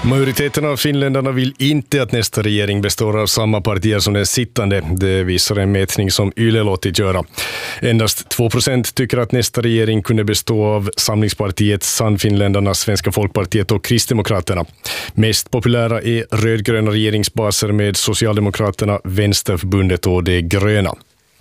Majoriteten av finländarna vill inte att nästa regering består av samma partier som den sittande. Det visar en mätning som Yle låtit göra. Endast 2% tycker att nästa regering kunde bestå av Samlingspartiet, Sannfinländarna, Svenska folkpartiet och Kristdemokraterna. Mest populära är rödgröna regeringsbaser med Socialdemokraterna, Vänsterförbundet och De gröna.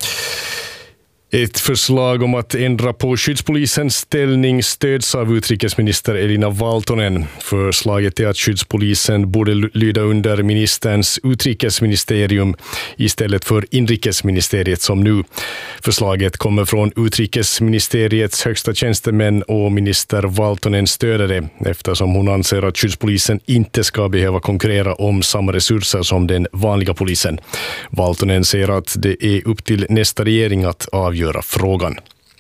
Ett förslag om att ändra på skyddspolisens ställning stöds av utrikesminister Elina Valtonen. Förslaget är att skyddspolisen borde lyda under ministerns utrikesministerium istället för inrikesministeriet som nu. Förslaget kommer från utrikesministeriets högsta tjänstemän och minister Valtonen stöder det eftersom hon anser att skyddspolisen inte ska behöva konkurrera om samma resurser som den vanliga polisen. Valtonen säger att det är upp till nästa regering att avgöra frågan.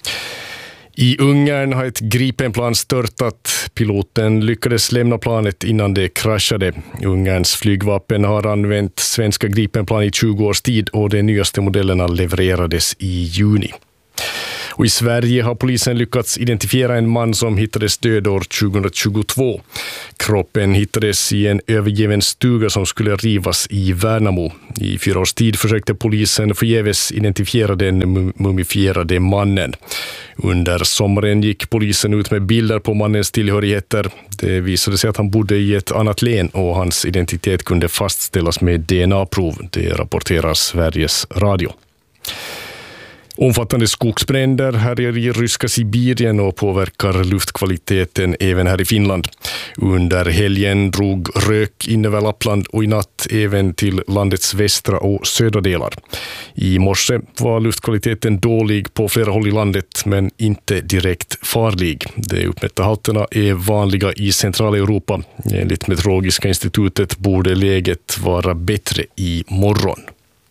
I Ungern har ett Gripenplan störtat. Piloten lyckades lämna planet innan det kraschade. Ungerns flygvapen har använt svenska Gripenplan i 20 års tid och de nyaste modellerna levererades i juni. Och i Sverige har polisen lyckats identifiera en man som hittades död år 2022. Kroppen hittades i en övergiven stuga som skulle rivas i Värnamo. I 4 års tid försökte polisen förgäves identifiera den mumifierade mannen. Under sommaren gick polisen ut med bilder på mannens tillhörigheter. Det visade sig att han bodde i ett annat län och hans identitet kunde fastställas med DNA-prov. Det rapporterar Sveriges Radio. Omfattande skogsbränder härjar i ryska Sibirien och påverkar luftkvaliteten även här i Finland. Under helgen drog rök in över Lappland och i natt även till landets västra och södra delar. I morse var luftkvaliteten dålig på flera håll i landet men inte direkt farlig. De uppmätta halterna är vanliga i Centraleuropa. Enligt Meteorologiska institutet borde läget vara bättre i morgon.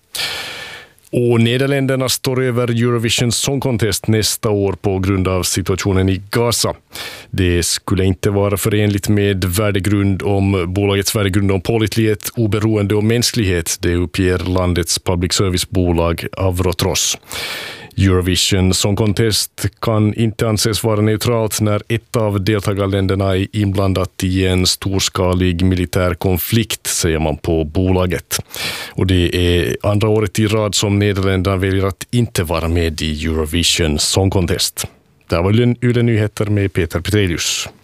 Och Nederländerna står över Eurovision Song Contest nästa år på grund av situationen i Gaza. Det skulle inte vara förenligt med bolagets värdegrund om pålitlighet, oberoende och mänsklighet. Det uppger landets public service-bolag Avrotros. Eurovision Song Contest kan inte anses vara neutralt när ett av deltagarländerna är inblandat i en storskalig militär konflikt, säger man på bolaget. Och det är andra året i rad som Nederländerna väljer att inte vara med i Eurovision Song Contest. Det var Yle Nyheter med Peter Petrelius.